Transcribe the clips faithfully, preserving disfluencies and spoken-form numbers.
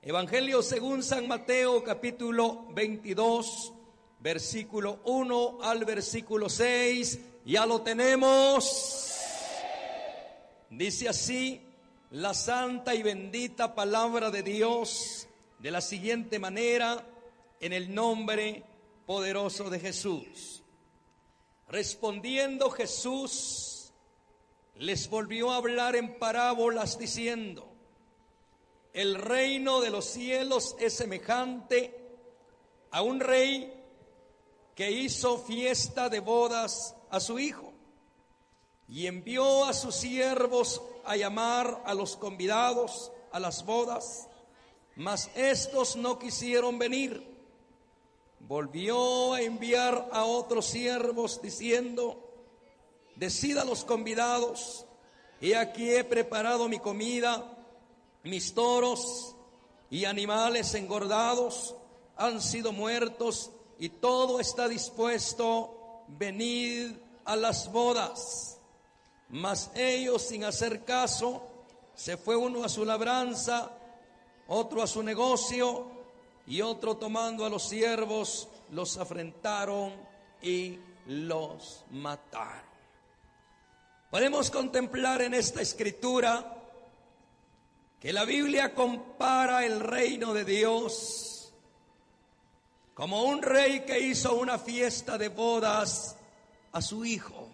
Evangelio según San Mateo, capítulo veintidós, versículo uno al versículo seis. ¿Ya lo tenemos? Dice así la santa y bendita palabra de Dios de la siguiente manera, en el nombre poderoso de Jesús. Respondiendo Jesús, les volvió a hablar en parábolas diciendo: el reino de los cielos es semejante a un rey que hizo fiesta de bodas a su hijo y envió a sus siervos a llamar a los convidados a las bodas, mas estos no quisieron venir. Volvió a enviar a otros siervos diciendo: decid a los convidados, he aquí he preparado mi comida, mis toros y animales engordados han sido muertos y todo está dispuesto, venid a las bodas. Mas ellos, sin hacer caso, se fue uno a su labranza, otro a su negocio, y otro tomando a los siervos los afrentaron y los mataron. Podemos contemplar en esta escritura que la Biblia compara el reino de Dios como un rey que hizo una fiesta de bodas a su hijo.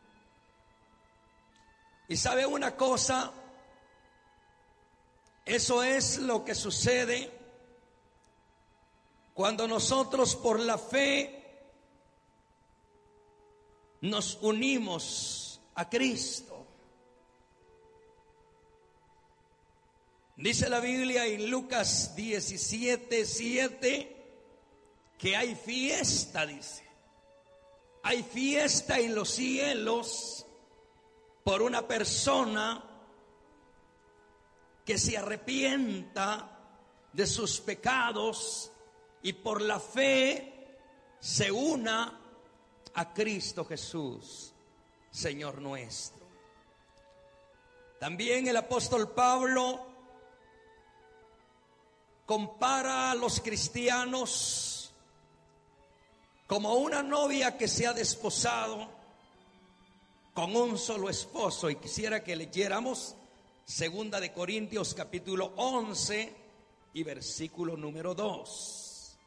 Y sabe una cosa, eso es lo que sucede cuando nosotros por la fe nos unimos a Cristo. Dice la Biblia en Lucas diecisiete, siete, que hay fiesta, dice. Hay fiesta en los cielos por una persona que se arrepienta de sus pecados y por la fe se una a Cristo Jesús, Señor nuestro. También el apóstol Pablo compara a los cristianos como una novia que se ha desposado con un solo esposo. Y quisiera que leyéramos Segunda de Corintios capítulo once y versículo número dos.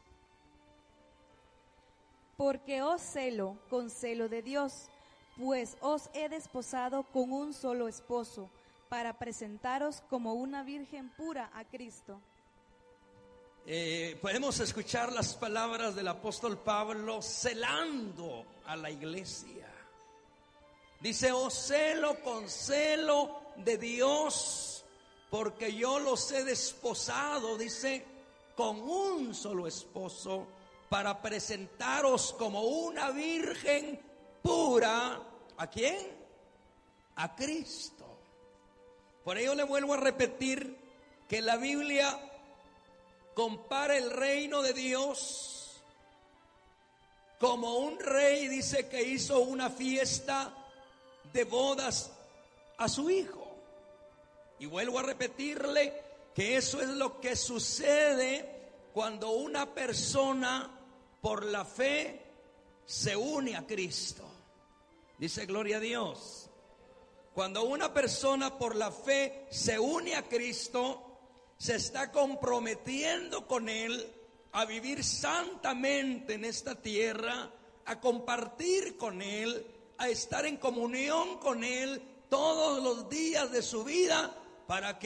Porque os celo con celo de Dios, pues os he desposado con un solo esposo, para presentaros como una virgen pura a Cristo. Eh, podemos escuchar las palabras del apóstol Pablo celando a la iglesia. Dice: os celo con celo de Dios, porque yo los he desposado, dice, con un solo esposo, para presentaros como una virgen pura. ¿A quién? A Cristo. Por ello le vuelvo a repetir que la Biblia compara el reino de Dios como un rey, dice, que hizo una fiesta de bodas a su hijo. Y vuelvo a repetirle que eso es lo que sucede cuando una persona por la fe se une a Cristo. Dice gloria a Dios. Cuando una persona por la fe se une a Cristo, se está comprometiendo con Él a vivir santamente en esta tierra, a compartir con Él, a estar en comunión con Él todos los días de su vida, para que